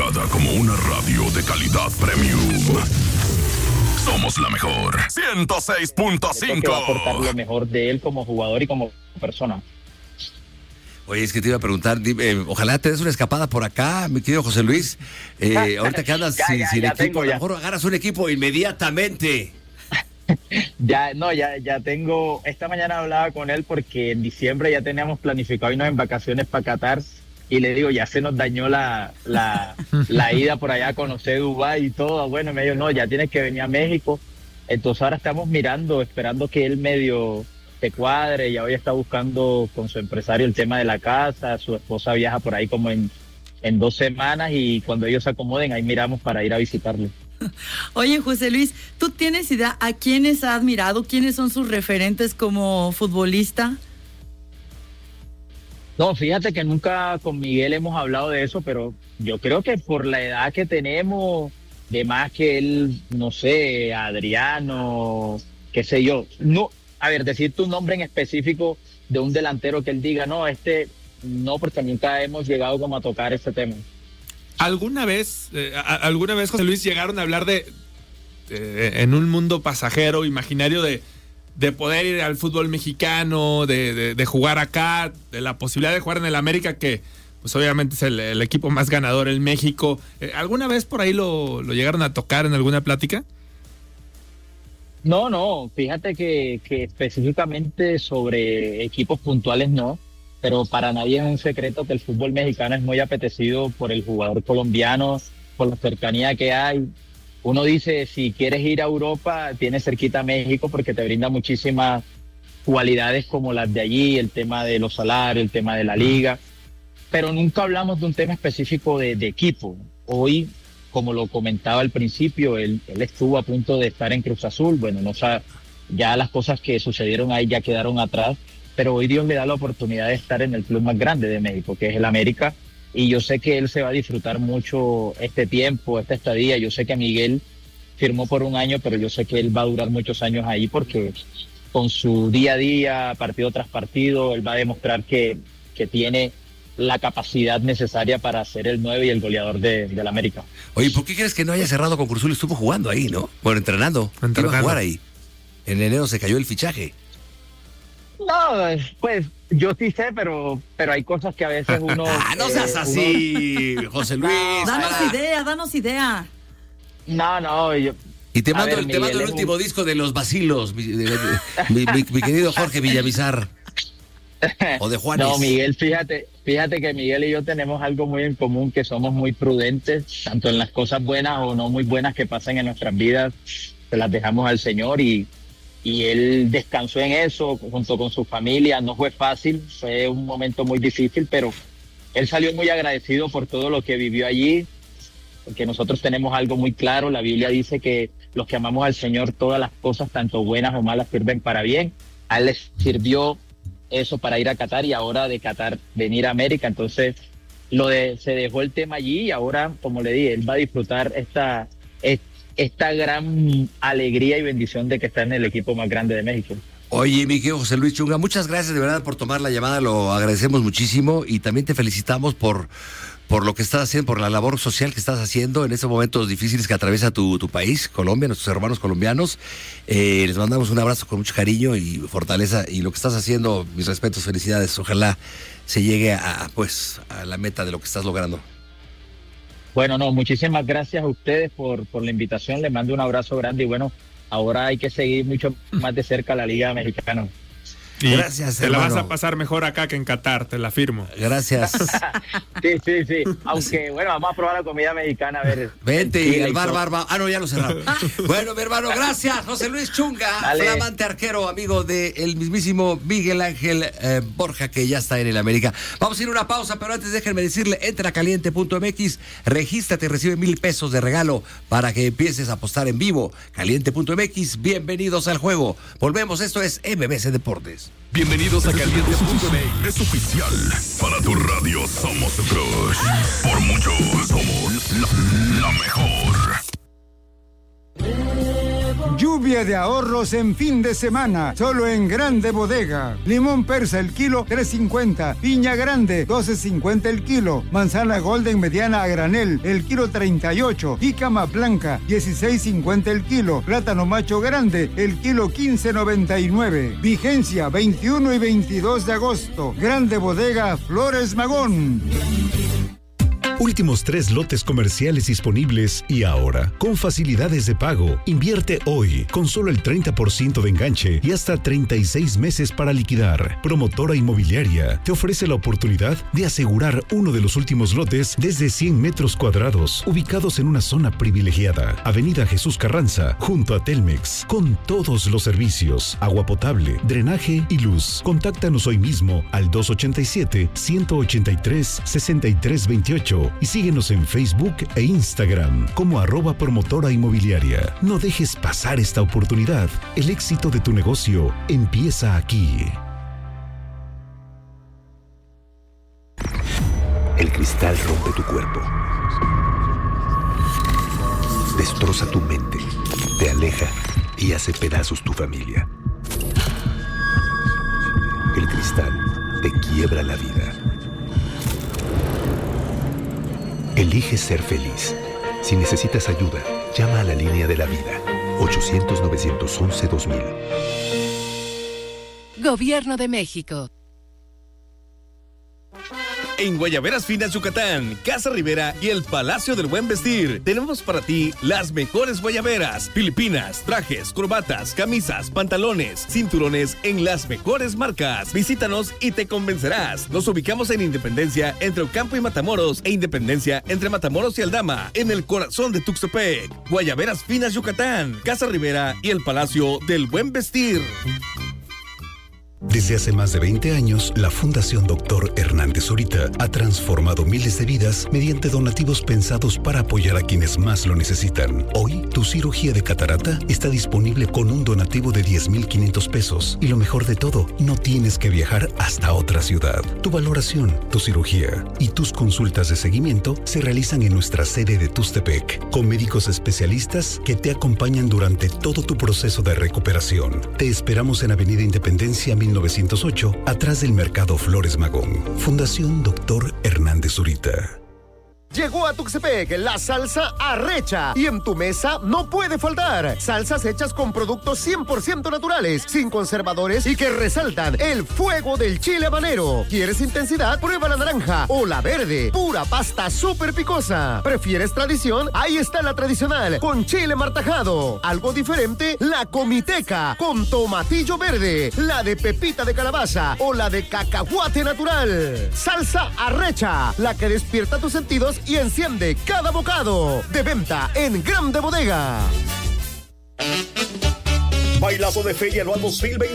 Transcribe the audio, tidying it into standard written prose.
certificada como una radio de calidad premium. Somos la mejor. 106.5. Que va a aportar lo mejor de él como jugador y como persona. Oye, es que te iba a preguntar, ojalá te des una escapada por acá, mi querido José Luis. Ahorita que andas sin equipo, a lo mejor agarras un equipo inmediatamente. Ya tengo. Esta mañana hablaba con él porque en diciembre ya teníamos planificado irnos en vacaciones para Qatar. Y le digo, ya se nos dañó la ida por allá a conocer Dubái y todo. Bueno, me dijo, no, ya tienes que venir a México. Entonces ahora estamos mirando, esperando que él medio se cuadre. Ya hoy está buscando con su empresario el tema de la casa. Su esposa viaja por ahí como en 2 semanas y cuando ellos se acomoden, ahí miramos para ir a visitarlo. Oye, José Luis, ¿tú tienes idea a quiénes ha admirado? ¿Quiénes son sus referentes como futbolista? No, fíjate que nunca con Miguel hemos hablado de eso, pero yo creo que por la edad que tenemos, de más que él, no sé, Adriano, qué sé yo. No, a ver, decirte un nombre en específico de un delantero que él diga, no, no, porque nunca hemos llegado como a tocar ese tema. ¿Alguna vez, José Luis, llegaron a hablar en un mundo pasajero, imaginario, de poder ir al fútbol mexicano, de jugar acá, de la posibilidad de jugar en el América, que pues obviamente es el equipo más ganador en México? ¿Alguna vez por ahí lo llegaron a tocar en alguna plática? No, fíjate que específicamente sobre equipos puntuales no. Pero para nadie es un secreto que el fútbol mexicano es muy apetecido por el jugador colombiano, por la cercanía que hay. Uno dice, si quieres ir a Europa, tienes cerquita a México porque te brinda muchísimas cualidades como las de allí, el tema de los salarios, el tema de la liga. Pero nunca hablamos de un tema específico de equipo. Hoy, como lo comentaba al principio, él estuvo a punto de estar en Cruz Azul. Bueno, ya las cosas que sucedieron ahí ya quedaron atrás. Pero hoy Dios le da la oportunidad de estar en el club más grande de México, que es el América, y yo sé que él se va a disfrutar mucho este tiempo, esta estadía. Yo sé que Miguel firmó por 1 año, pero yo sé que él va a durar muchos años ahí porque con su día a día, partido tras partido, él va a demostrar que tiene la capacidad necesaria para ser el 9 y el goleador del América. Oye, ¿por qué crees que no haya cerrado con Cruz Azul? Estuvo jugando ahí, ¿no? Bueno, entrenando. Iba a jugar ahí. En enero se cayó el fichaje. No, pues yo sí sé, pero hay cosas que a veces uno... no seas así, José Luis. Danos idea. No, yo... Y te mando el último disco de Los Vacilos, mi querido Jorge Villamizar. O de Juanes. No, Miguel, fíjate que Miguel y yo tenemos algo muy en común, que somos muy prudentes, tanto en las cosas buenas o no muy buenas que pasan en nuestras vidas, se las dejamos al Señor y él descansó en eso junto con su familia. No fue fácil, fue un momento muy difícil, pero él salió muy agradecido por todo lo que vivió allí, porque nosotros tenemos algo muy claro. La Biblia dice que los que amamos al Señor, todas las cosas, tanto buenas o malas, sirven para bien. A él les sirvió eso para ir a Qatar y ahora de Qatar venir a América. Entonces se dejó el tema allí y ahora, como le dije, él va a disfrutar esta gran alegría y bendición de que está en el equipo más grande de México. Oye, mi querido José Luis Chunga, muchas gracias de verdad por tomar la llamada, lo agradecemos muchísimo y también te felicitamos por lo que estás haciendo, por la labor social que estás haciendo en estos momentos difíciles que atraviesa tu país, Colombia, nuestros hermanos colombianos. Les mandamos un abrazo con mucho cariño y fortaleza, y lo que estás haciendo, mis respetos, felicidades, ojalá se llegue a la meta de lo que estás logrando. Bueno, muchísimas gracias a ustedes por la invitación, les mando un abrazo grande y bueno, ahora hay que seguir mucho más de cerca la Liga Mexicana. Y gracias, te hermano. la vas a pasar mejor acá que en Qatar, te la firmo. Gracias. Sí. Aunque, bueno, vamos a probar la comida mexicana, a ver. Vente y el bar. No, ya lo cerraron. Bueno, mi hermano, gracias. José Luis Chunga, Dale. flamante arquero, amigo del mismísimo Miguel Ángel Borja, que ya está en el América. Vamos a ir a una pausa, pero antes déjenme decirle, entra a caliente.mx, regístrate y recibe $1,000 de regalo para que empieces a apostar en vivo. Caliente.mx, bienvenidos al juego. Volvemos, esto es MBC Deportes. Bienvenidos a Caliente.mx. Es oficial. Para tu radio somos tu crush. Por mucho somos la mejor. Lluvia Lluvia de ahorros en fin de semana, solo en Grande Bodega. Limón persa el kilo, $3.50. Piña grande, $12.50 el kilo. Manzana golden mediana a granel, el kilo $38. Jícama blanca, $16.50 el kilo. Plátano macho grande, el kilo $15.99. Vigencia 21 y 22 de agosto. Grande Bodega Flores Magón. Últimos 3 lotes comerciales disponibles y ahora, con facilidades de pago. Invierte hoy, con solo el 30% de enganche y hasta 36 meses para liquidar. Promotora Inmobiliaria te ofrece la oportunidad de asegurar uno de los últimos lotes desde 100 metros cuadrados, ubicados en una zona privilegiada. Avenida Jesús Carranza, junto a Telmex, con todos los servicios, agua potable, drenaje y luz. Contáctanos hoy mismo al 287-183-6328 y síguenos en Facebook e Instagram como @promotora inmobiliaria. No dejes pasar esta oportunidad. El éxito de tu negocio empieza aquí. El cristal rompe tu cuerpo, destroza tu mente, te aleja y hace pedazos tu familia. El cristal te quiebra la vida. Elige ser feliz. Si necesitas ayuda, llama a la línea de la vida. 800-911-2000. Gobierno de México. En Guayaberas Finas Yucatán, Casa Rivera y el Palacio del Buen Vestir, tenemos para ti las mejores guayaberas, filipinas, trajes, corbatas, camisas, pantalones, cinturones en las mejores marcas. Visítanos y te convencerás. Nos ubicamos en Independencia entre Ocampo y Matamoros e Independencia entre Matamoros y Aldama, en el corazón de Tuxtepec. Guayaberas Finas Yucatán, Casa Rivera y el Palacio del Buen Vestir. Desde hace más de 20 años, la Fundación Dr. Hernández Zurita ha transformado miles de vidas mediante donativos pensados para apoyar a quienes más lo necesitan. Hoy, tu cirugía de catarata está disponible con un donativo de 10,500 pesos. Y lo mejor de todo, no tienes que viajar hasta otra ciudad. Tu valoración, tu cirugía y tus consultas de seguimiento se realizan en nuestra sede de Tuxtepec, con médicos especialistas que te acompañan durante todo tu proceso de recuperación. Te esperamos en Avenida Independencia 1908, atrás del Mercado Flores Magón. Fundación Dr. Hernández Zurita. Llegó a Tuxtepec la salsa Arrecha y en tu mesa no puede faltar. Salsas hechas con productos 100% naturales, sin conservadores y que resaltan el fuego del chile habanero. ¿Quieres intensidad? Prueba la naranja o la verde. Pura pasta súper picosa. ¿Prefieres tradición? Ahí está la tradicional con chile martajado. Algo diferente, la comiteca con tomatillo verde, la de pepita de calabaza o la de cacahuate natural. Salsa Arrecha, la que despierta tus sentidos y enciende cada bocado. De venta en Grande Bodega. Bailazo de Feria Anual 2020